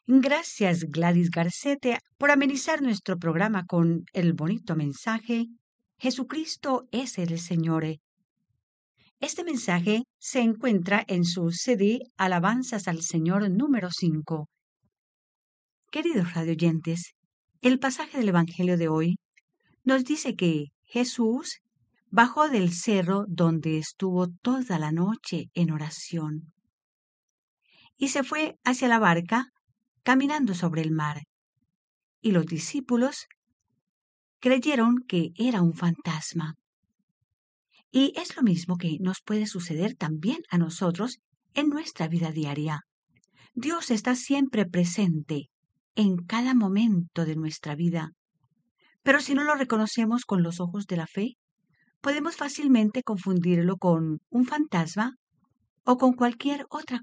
Gracias, Gladys Garcete, por amenizar nuestro programa con el bonito mensaje Jesucristo es el Señor. Este mensaje se encuentra en su CD Alabanzas al Señor número 5. Queridos radioyentes, el pasaje del Evangelio de hoy nos dice que Jesús bajó del cerro donde estuvo toda la noche en oración y se fue hacia la barca caminando sobre el mar. Y los discípulos creyeron que era un fantasma. Y es lo mismo que nos puede suceder también a nosotros en nuestra vida diaria. Dios está siempre presente en cada momento de nuestra vida. Pero si no lo reconocemos con los ojos de la fe, podemos fácilmente confundirlo con un fantasma o con cualquier otra